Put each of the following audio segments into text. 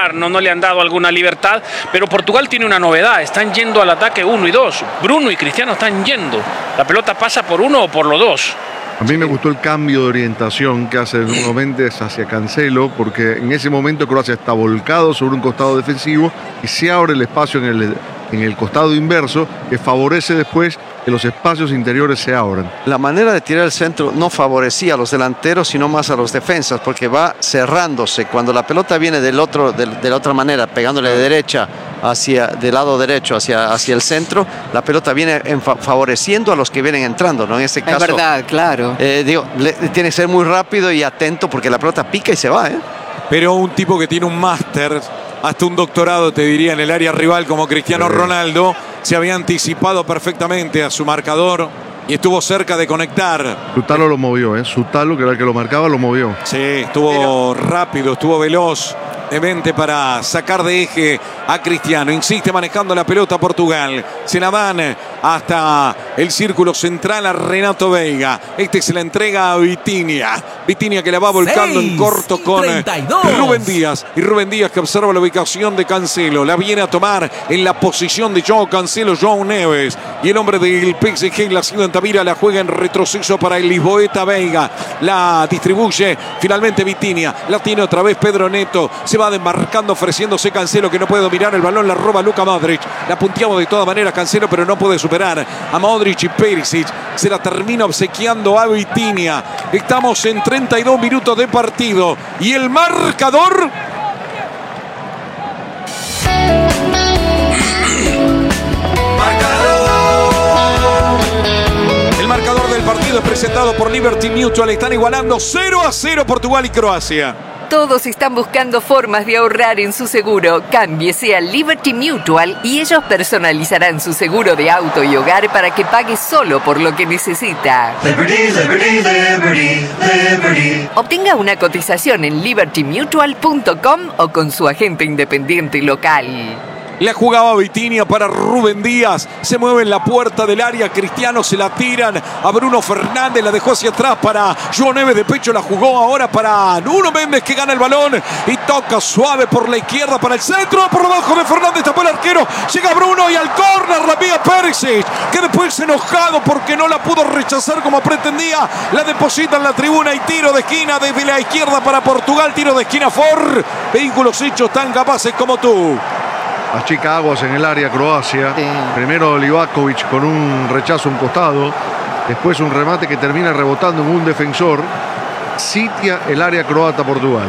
jugar, no le han dado alguna libertad, pero Portugal tiene una novedad, están yendo al ataque 1 y 2. Bruno y Cristiano están yendo. La pelota pasa por uno o por los dos. A mí me gustó el cambio de orientación que hace Nuno Méndez hacia Cancelo, porque en ese momento Croacia está volcado sobre un costado defensivo y se abre el espacio en el costado inverso, que favorece después que los espacios interiores se abran. La manera de tirar el centro no favorecía a los delanteros, sino más a los defensas, porque va cerrándose. Cuando la pelota viene de la otra manera, pegándole de derecha del lado derecho hacia el centro, la pelota viene favoreciendo a los que vienen entrando, ¿no? En este caso, es verdad, claro. Tiene que ser muy rápido y atento, porque la pelota pica y se va, ¿eh? Pero un tipo que tiene un máster, hasta un doctorado, te diría, en el área rival como Cristiano Ronaldo, se había anticipado perfectamente a su marcador y estuvo cerca de conectar. Sutalo lo movió, Sutalo, que era el que lo marcaba, lo movió. Sí, estuvo rápido, estuvo veloz, demente para sacar de eje a Cristiano. Insiste manejando la pelota Portugal. Se la dan hasta el círculo central a Renato Veiga. Este se la entrega a Vitinha. Vitinha que la va volcando en corto con 32. Rubén Díaz. Y Rubén Díaz que observa la ubicación de Cancelo. La viene a tomar en la posición de João Cancelo, João Neves. Y el hombre del PSG, la ciudad en Tavira, la juega en retroceso para el lisboeta Veiga. La distribuye finalmente Vitinha. La tiene otra vez Pedro Neto. Se va desmarcando, ofreciéndose Cancelo, que no puede dominar el balón. La roba Luka Modric. La punteamos de todas maneras Cancelo, pero no puede superar a Modric y Perisic. Se la termina obsequiando a Vitinha. Estamos en 32 minutos de partido. Y el marcador... El marcador del partido es presentado por Liberty Mutual. Están igualando 0-0 Portugal y Croacia. Todos están buscando formas de ahorrar en su seguro. Cámbiese a Liberty Mutual y ellos personalizarán su seguro de auto y hogar para que pague solo por lo que necesita. Liberty, liberty, liberty, liberty. Obtenga una cotización en libertymutual.com o con su agente independiente local. La jugaba Vitinha para Rubén Díaz. Se mueve en la puerta del área. Cristiano se la tiran a Bruno Fernández. La dejó hacia atrás para João Neves. De pecho la jugó ahora para Nuno Méndez, que gana el balón y toca suave por la izquierda para el centro. Por debajo de Fernández tapó el arquero. Llega Bruno y al córner la pía Perisic, que después enojado porque no la pudo rechazar como pretendía, la deposita en la tribuna y tiro de esquina desde la izquierda para Portugal. Tiro de esquina for vehículos hechos tan capaces como tú. Achica aguas en el área Croacia. Sí. Primero Livakovic con un rechazo a un costado. Después un remate que termina rebotando en un defensor. Sitia el área croata Portugal.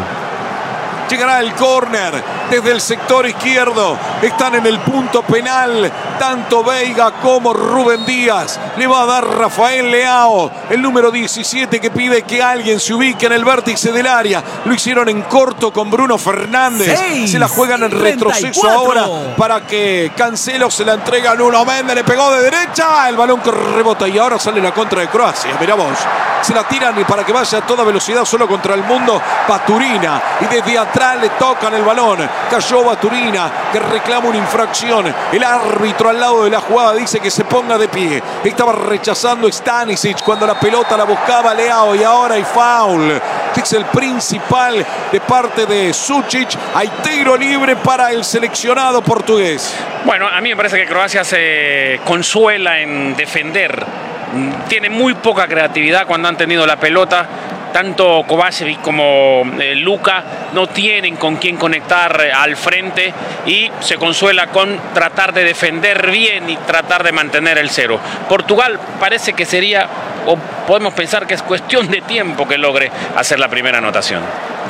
Llegará el córner desde el sector izquierdo. Están en el punto penal tanto Veiga como Rubén Díaz. Le va a dar Rafael Leao, el número 17, que pide que alguien se ubique en el vértice del área. Lo hicieron en corto con Bruno Fernández. Se la juegan en retroceso 34. ahora para que Cancelo se la entrega a Nuno Méndez. Le pegó de derecha. El balón que rebota y ahora sale la contra de Croacia. Mirá vos. Se la tiran y para que vaya a toda velocidad solo contra el mundo Baturina. Y desde atrás le tocan el balón. Cayó Baturina, que reclama una infracción. El árbitro al lado de la jugada dice que se ponga de pie. Estaba rechazando Stanisic cuando la pelota la buscaba Leao y ahora hay foul. Es el principal de parte de Sučić. Hay tiro libre para el seleccionado portugués. Bueno, a mí me parece que Croacia se consuela en defender. Tiene muy poca creatividad cuando han tenido la pelota. Tanto Kovačević como Luka no tienen con quién conectar al frente y se consuela con tratar de defender bien y tratar de mantener el cero. Portugal parece que sería, o podemos pensar que es cuestión de tiempo que logre hacer la primera anotación.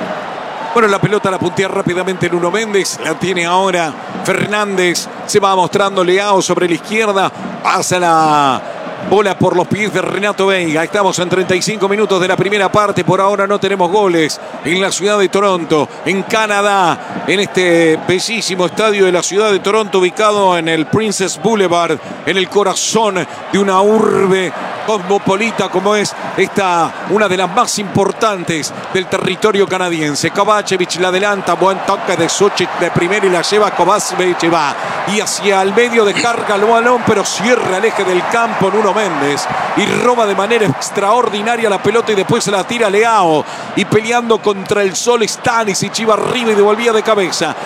Bueno, la pelota la puntea rápidamente Nuno Méndez. La tiene ahora Fernández. Se va mostrando Leao sobre la izquierda. Pasa la bola por los pies de Renato Veiga. Estamos en 35 minutos de la primera parte. Por ahora no tenemos goles en la ciudad de Toronto, en Canadá, en este bellísimo estadio de la ciudad de Toronto, ubicado en el Princess Boulevard, en el corazón de una urbe cosmopolita como es esta, una de las más importantes del territorio canadiense. Kovačević la adelanta, buen toque de Sučić de primera y la lleva Kovačević, va y hacia el medio descarga el balón, pero cierra el eje del campo Nuno Méndez y roba de manera extraordinaria la pelota y después se la tira Leao y peleando contra el sol Stanisic iba arriba y devolvía de cabeza.